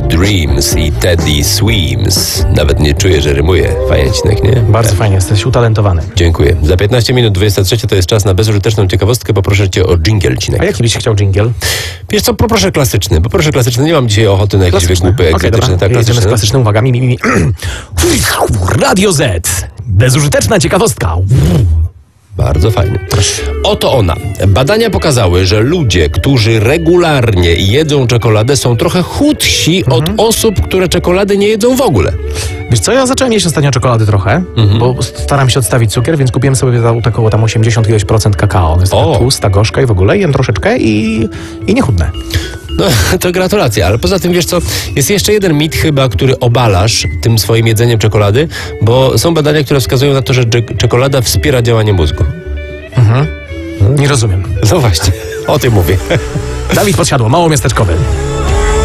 Dreams i Teddy Swims. Nawet nie czuję, że rymuję. Fajęcinek, nie? Bardzo fajnie, jesteś utalentowany. Dziękuję. Za 15 minut 23 to jest czas na bezużyteczną ciekawostkę. Poproszę cię o dżingiel, Cinek. A jaki byś chciał dżingiel? Wiesz co, poproszę klasyczny. Nie mam dzisiaj ochoty na jakieś wygłupy egzotyczne. Tak, jedziemy z klasycznym, uwaga, Radio Z. Bezużyteczna ciekawostka. Bardzo fajny. Oto ona. Badania pokazały, że ludzie, którzy regularnie jedzą czekoladę, są trochę chudsi od osób, które czekolady nie jedzą w ogóle. Wiesz co, ja zacząłem jeść ostatnio czekolady trochę, bo staram się odstawić cukier, więc kupiłem sobie taką tam 80 ileś procent kakao. Ona jest taka tłusta, gorzka i w ogóle jem troszeczkę i nie chudnę. No, to gratulacje, ale poza tym, wiesz co, jest jeszcze jeden mit chyba, który obalasz tym swoim jedzeniem czekolady, bo są badania, które wskazują na to, że czekolada wspiera działanie mózgu. Nie rozumiem. No właśnie, o tym mówię. Dawid Podsiadło, małomiasteczkowy.